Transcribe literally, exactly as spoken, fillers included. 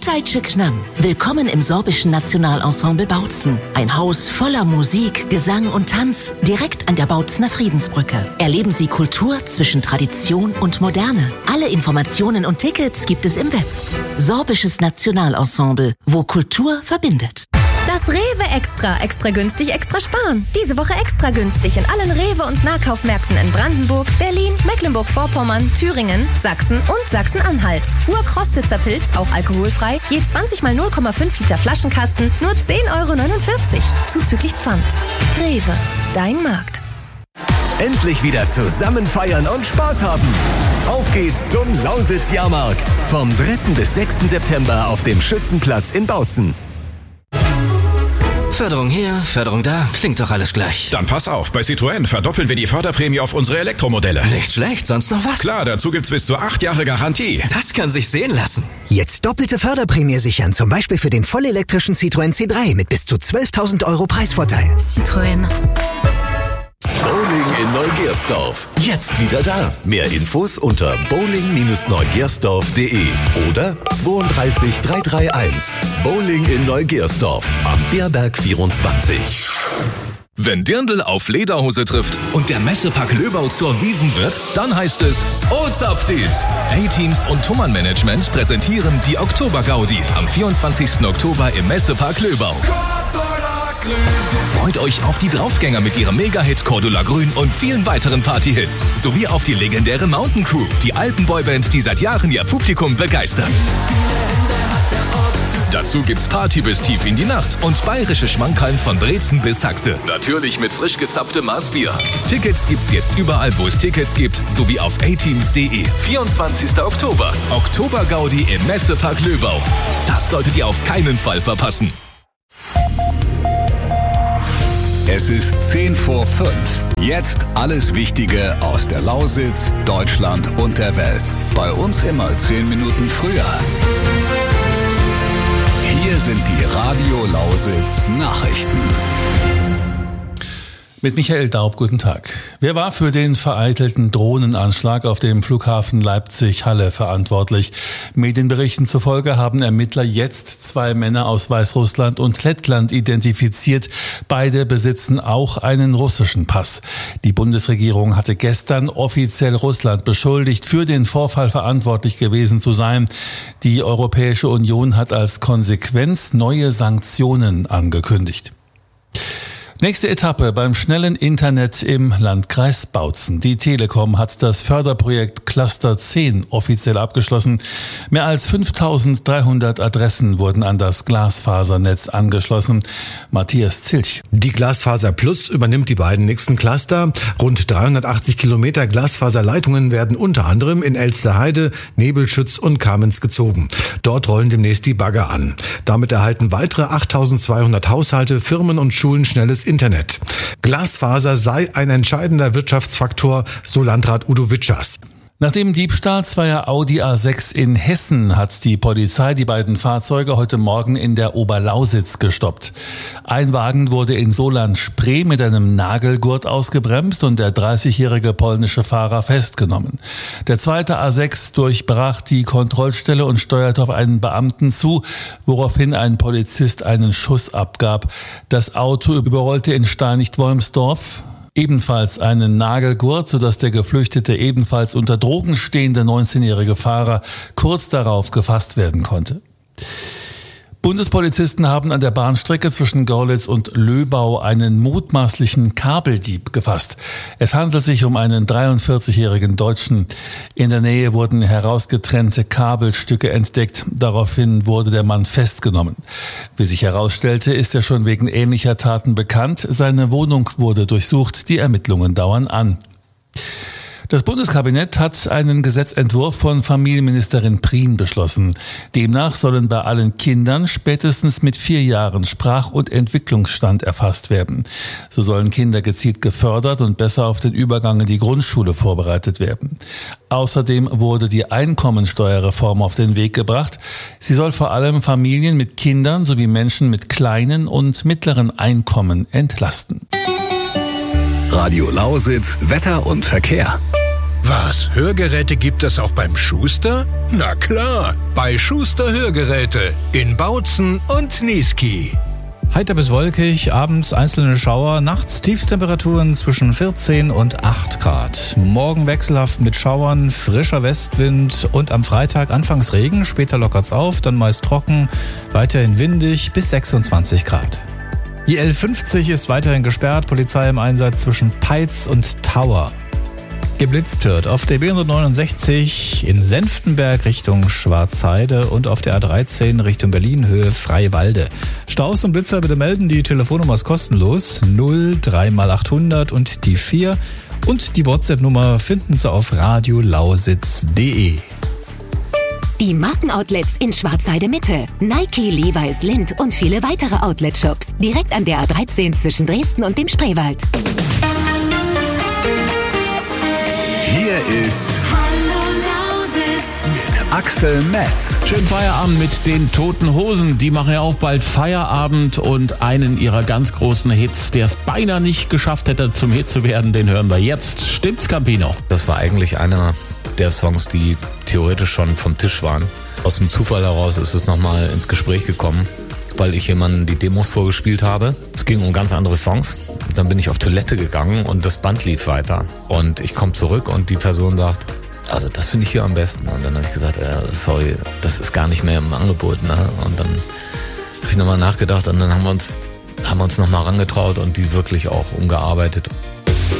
Witajcie k nam. Willkommen im Sorbischen Nationalensemble Bautzen. Ein Haus voller Musik, Gesang und Tanz, direkt an der Bautzener Friedensbrücke. Erleben Sie Kultur zwischen Tradition und Moderne. Alle Informationen und Tickets gibt es im Web. Sorbisches Nationalensemble, wo Kultur verbindet. Das Rewe Extra. Extra günstig, extra sparen. Diese Woche extra günstig in allen Rewe- und Nahkaufmärkten in Brandenburg, Berlin, Mecklenburg-Vorpommern, Thüringen, Sachsen und Sachsen-Anhalt. Urkrostitzer Pilz, auch alkoholfrei, je zwanzig mal null Komma fünf Liter Flaschenkasten, nur zehn Euro neunundvierzig. Zuzüglich Pfand. Rewe, dein Markt. Endlich wieder zusammen feiern und Spaß haben. Auf geht's zum Lausitz-Jahrmarkt. Vom dritten bis sechsten September auf dem Schützenplatz in Bautzen. Förderung hier, Förderung da, klingt doch alles gleich. Dann pass auf, bei Citroën verdoppeln wir die Förderprämie auf unsere Elektromodelle. Nicht schlecht, sonst noch was? Klar, dazu gibt's bis zu acht Jahre Garantie. Das kann sich sehen lassen. Jetzt doppelte Förderprämie sichern, zum Beispiel für den vollelektrischen Citroën C drei mit bis zu zwölftausend Euro Preisvorteil. Citroën. Bowling in Neugersdorf. Jetzt wieder da. Mehr Infos unter bowling neugiersdorf punkt de oder zweiunddreißig dreihunderteinunddreißig. Bowling in Neugersdorf am Beerberg vierundzwanzig. Wenn Dirndl auf Lederhose trifft und der Messepark Löbau zur Wiesn wird, dann heißt es O Zapftis! A-Teams und Thumann Management präsentieren die Oktober-Gaudi am vierundzwanzigsten Oktober im Messepark Löbau. Freut euch auf die Draufgänger mit ihrem Mega-Hit Cordula Grün und vielen weiteren Party-Hits. Sowie auf die legendäre Mountain Crew, die Alpenboyband, die seit Jahren ihr Publikum begeistert. Dazu gibt's Party bis tief in die Nacht und bayerische Schmankerln von Brezen bis Haxe. Natürlich mit frisch gezapftem Maßbier. Tickets gibt's jetzt überall, wo es Tickets gibt, sowie auf a teams punkt de. vierundzwanzigsten Oktober. Oktober-Gaudi im Messepark Löbau. Das solltet ihr auf keinen Fall verpassen. Es ist zehn vor fünf. Jetzt alles Wichtige aus der Lausitz, Deutschland und der Welt. Bei uns immer zehn Minuten früher. Hier sind die Radio Lausitz Nachrichten. Mit Michael Daub, guten Tag. Wer war für den vereitelten Drohnenanschlag auf dem Flughafen Leipzig-Halle verantwortlich? Medienberichten zufolge haben Ermittler jetzt zwei Männer aus Weißrussland und Lettland identifiziert. Beide besitzen auch einen russischen Pass. Die Bundesregierung hatte gestern offiziell Russland beschuldigt, für den Vorfall verantwortlich gewesen zu sein. Die Europäische Union hat als Konsequenz neue Sanktionen angekündigt. Nächste Etappe beim schnellen Internet im Landkreis Bautzen. Die Telekom hat das Förderprojekt Cluster zehn offiziell abgeschlossen. Mehr als fünftausenddreihundert Adressen wurden an das Glasfasernetz angeschlossen. Matthias Zilch. Die Glasfaser Plus übernimmt die beiden nächsten Cluster. Rund dreihundertachtzig Kilometer Glasfaserleitungen werden unter anderem in Elsterheide, Nebelschütz und Kamenz gezogen. Dort rollen demnächst die Bagger an. Damit erhalten weitere achttausendzweihundert Haushalte, Firmen und Schulen schnelles Internet. Glasfaser sei ein entscheidender Wirtschaftsfaktor, so Landrat Udo Witschers. Nach dem Diebstahl zweier Audi A sechs in Hessen hat die Polizei die beiden Fahrzeuge heute Morgen in der Oberlausitz gestoppt. Ein Wagen wurde in Solandspree mit einem Nagelgurt ausgebremst und der dreißigjährige polnische Fahrer festgenommen. Der zweite A sechs durchbrach die Kontrollstelle und steuerte auf einen Beamten zu, woraufhin ein Polizist einen Schuss abgab. Das Auto überrollte in Steinigt-Wolmsdorf ebenfalls einen Nagelgurt, sodass der geflüchtete, ebenfalls unter Drogen stehende neunzehnjährige Fahrer kurz darauf gefasst werden konnte. Bundespolizisten haben an der Bahnstrecke zwischen Görlitz und Löbau einen mutmaßlichen Kabeldieb gefasst. Es handelt sich um einen dreiundvierzigjährigen Deutschen. In der Nähe wurden herausgetrennte Kabelstücke entdeckt. Daraufhin wurde der Mann festgenommen. Wie sich herausstellte, ist er schon wegen ähnlicher Taten bekannt. Seine Wohnung wurde durchsucht. Die Ermittlungen dauern an. Das Bundeskabinett hat einen Gesetzentwurf von Familienministerin Prien beschlossen. Demnach sollen bei allen Kindern spätestens mit vier Jahren Sprach- und Entwicklungsstand erfasst werden. So sollen Kinder gezielt gefördert und besser auf den Übergang in die Grundschule vorbereitet werden. Außerdem wurde die Einkommensteuerreform auf den Weg gebracht. Sie soll vor allem Familien mit Kindern sowie Menschen mit kleinen und mittleren Einkommen entlasten. Radio Lausitz, Wetter und Verkehr. Was, Hörgeräte gibt es auch beim Schuster? Na klar, bei Schuster Hörgeräte in Bautzen und Niesky. Heiter bis wolkig, abends einzelne Schauer, nachts Tiefstemperaturen zwischen vierzehn und acht Grad. Morgen wechselhaft mit Schauern, frischer Westwind und am Freitag anfangs Regen, später lockert's auf, dann meist trocken, weiterhin windig bis sechsundzwanzig Grad. Die L fünfzig ist weiterhin gesperrt, Polizei im Einsatz zwischen Peitz und Tauer. Geblitzt wird auf der B hundertneunundsechzig in Senftenberg Richtung Schwarzheide und auf der A dreizehn Richtung Berlin Höhe Freiwalde. Staus und Blitzer bitte melden, die Telefonnummer ist kostenlos null drei mal achthundert und die vier und die WhatsApp-Nummer finden Sie auf radiolausitz punkt de. Die Markenoutlets in Schwarzheide Mitte. Nike, Levi's, Lindt und viele weitere Outlet-Shops. Direkt an der A dreizehn zwischen Dresden und dem Spreewald. Hier ist mit Axel Metz. Schönen Feierabend mit den Toten Hosen. Die machen ja auch bald Feierabend und einen ihrer ganz großen Hits, der es beinahe nicht geschafft hätte, zum Hit zu werden, den hören wir jetzt. Stimmt's, Campino? Das war eigentlich einer der Songs, die theoretisch schon vom Tisch waren. Aus dem Zufall heraus ist es nochmal ins Gespräch gekommen, weil ich jemandem die Demos vorgespielt habe. Es ging um ganz andere Songs. Dann bin ich auf Toilette gegangen und das Band lief weiter. Und ich komme zurück und die Person sagt, also das finde ich hier am besten. Und dann habe ich gesagt, äh, sorry, das ist gar nicht mehr im Angebot. Ne? Und dann habe ich nochmal nachgedacht und dann haben wir uns, haben wir uns nochmal rangetraut und die wirklich auch umgearbeitet.